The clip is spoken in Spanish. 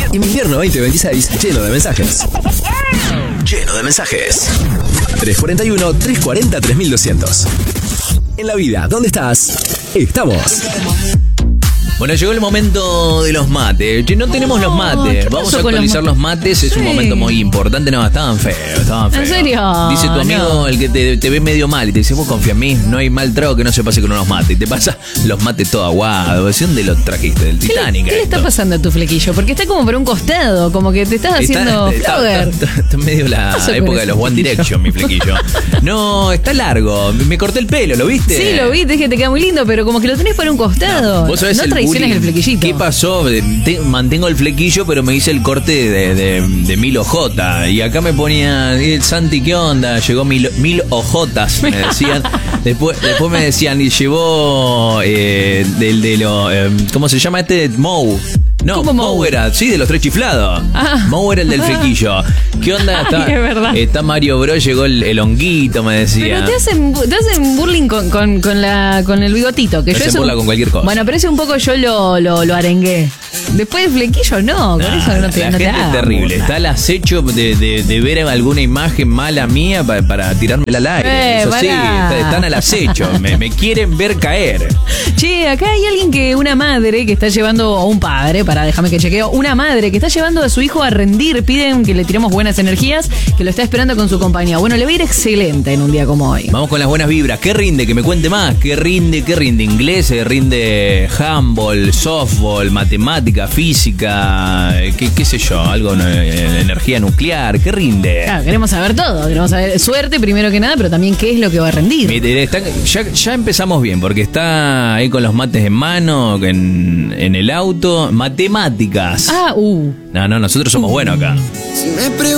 Invierno 2026, lleno de mensajes. Lleno de mensajes. 341-340-3200. En la vida, ¿dónde estás? Estamos. Bueno, llegó el momento de los mates. Che, no tenemos los mates. Vamos a actualizar los mates. Es un momento muy importante. No, estaban feos. ¿En serio? Dice tu amigo, el que te ve medio mal, y te dice, vos confía en mí, no hay mal trago que no se pase con unos mates. Y te pasa los mates todo aguados. ¿De dónde los trajiste? Del Titanic. ¿Qué le está pasando a tu flequillo? Porque está como por un costado, como que te estás haciendo flogger. Está medio la época de los One Direction, mi flequillo. No, está largo. Me corté el pelo, ¿lo viste? Sí, lo vi, te dije, te queda muy lindo, pero como que lo tenés por un costado. Vos sabés, no traiciones el flequillito. ¿Qué pasó? Mantengo el flequillo, pero me hice el corte de 1000 ojotas. Y acá me ponían, Santi, ¿qué onda? Llegó 1000 ojotas, me decían. Después me decían, y llevó ¿cómo se llama este? Moe. No, Moe era, sí, de los tres chiflados. Moe era el del flequillo. ¿Qué onda? Está Mario Bros, llegó el honguito, me decía. Pero te hacen burling con el bigotito. Que me hacen burla con cualquier cosa. Bueno, pero ese un poco yo lo arengué. Después el flequillo no, con eso no te La gente es terrible. Está al acecho de ver alguna imagen mala mía para tirármela al aire. Eso sí, están al acecho. Me quieren ver caer. Che, acá hay una madre que está llevando a un padre, déjame que chequeo, una madre que está llevando a su hijo a rendir, piden que le tiremos buenas energías, que lo está esperando con su compañía. Bueno, le va a ir excelente en un día como hoy. Vamos con las buenas vibras. ¿Qué rinde? Que me cuente más. ¿Qué rinde? Inglés, rinde handball, softball, matemática, física, qué sé yo, algo, energía nuclear. ¿Qué rinde? Claro, queremos saber todo. Queremos saber suerte primero que nada, pero también qué es lo que va a rendir. Ya empezamos bien, porque está ahí con los mates en mano, en el auto. Matemáticas. No, nosotros somos buenos acá.